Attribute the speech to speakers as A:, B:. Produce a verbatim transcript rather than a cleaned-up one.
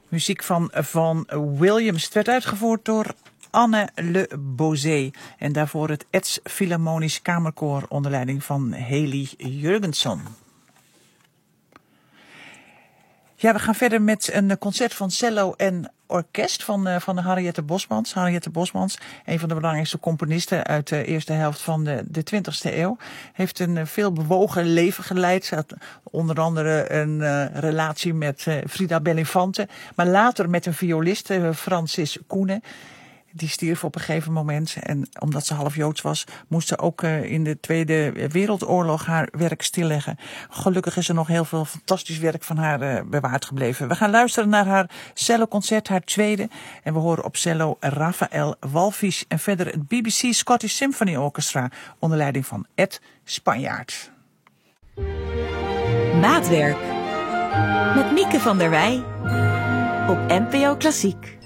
A: Muziek van Vaughan Williams. Het werd uitgevoerd door Anne Le Bozé. En daarvoor het Eds Philharmonisch Kamerkoor onder leiding van Haley Jurgenson. Ja, we gaan verder met een concert van cello en orkest van, uh, van Henriette Bosmans. Henriette Bosmans, een van de belangrijkste componisten uit de eerste helft van de, de twintigste eeuw. Heeft een uh, veel bewogen leven geleid. Ze had onder andere een uh, relatie met uh, Frida Bellinfante. Maar later met een violist, uh, Francis Koenen. Die stierf op een gegeven moment. En omdat ze half Joods was, moest ze ook uh, in de Tweede Wereldoorlog haar werk stilleggen. Gelukkig is er nog heel veel fantastisch werk van haar uh, bewaard gebleven. We gaan luisteren naar haar celloconcert, haar tweede. En we horen op cello Raphaël Walfisch. En verder het B B C Scottish Symphony Orchestra onder leiding van Ed Spanjaard.
B: Maatwerk met Mieke van der Wij op N P O Klassiek.